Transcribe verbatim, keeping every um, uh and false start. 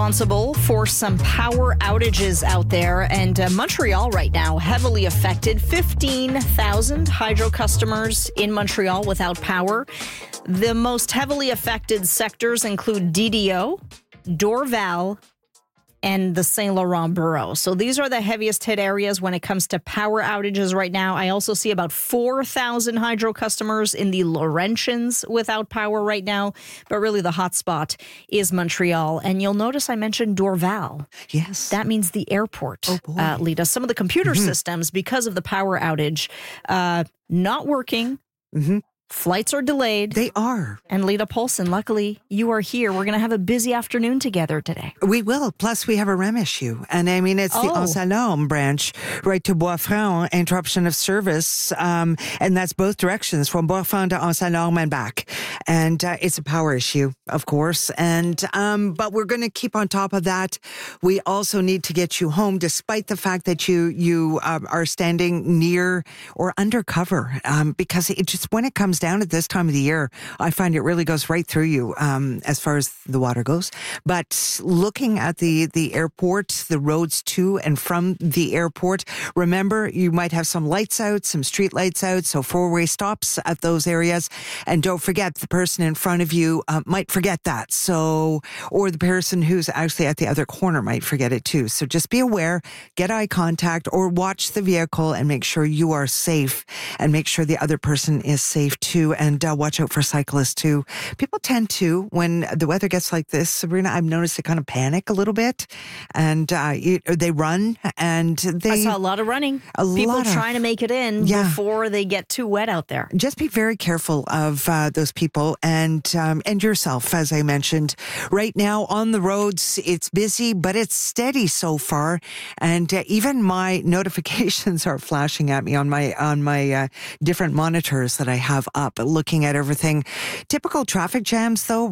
responsible for some power outages out there. And uh, Montreal right now, heavily affected. fifteen thousand hydro customers in Montreal without power. The most heavily affected sectors include D D O, Dorval, and the Saint Laurent borough. So these are the heaviest hit areas when it comes to power outages right now. I also see about four thousand hydro customers in the Laurentians without power right now. But really the hot spot is Montreal. And you'll notice I mentioned Dorval. Yes. That means the airport, oh boy. Uh, Lita. Some of the computer mm-hmm. systems, because of the power outage, uh, not working. Mm-hmm. Flights are delayed. They are. And Lita Paulson, luckily, you are here. We're going to have a busy afternoon together today. We will. Plus, we have a R E M issue. And I mean, it's oh. the Anse-Alarme branch, right to Bois-Franc, interruption of service. Um, and that's both directions, from Bois-Franc to Anse-Alarme and back. And uh, it's a power issue, of course. And um, But we're going to keep on top of that. We also need to get you home, despite the fact that you, you uh, are standing near or under cover. Um, because it just, when it comes down at this time of the year, I find it really goes right through you um, as far as the water goes. But looking at the, the airport, the roads to and from the airport, remember, you might have some lights out, some street lights out, so four-way stops at those areas. And don't forget, the person in front of you uh, might forget that. So, or the person who's actually at the other corner might forget it too. So just be aware, get eye contact, or watch the vehicle and make sure you are safe, and make sure the other person is safe too. And uh, watch out for cyclists too. People tend to, when the weather gets like this, Sabrina, I've noticed they kind of panic a little bit, and uh, it, they run, and they... I saw a lot of running. A People lot of, trying to make it in yeah. before they get too wet out there. Just be very careful of uh, those people and um, and yourself, as I mentioned. Right now on the roads, it's busy, but it's steady so far, and uh, even my notifications are flashing at me on my on my uh, different monitors that I have up, looking at everything. Typical traffic jams, though,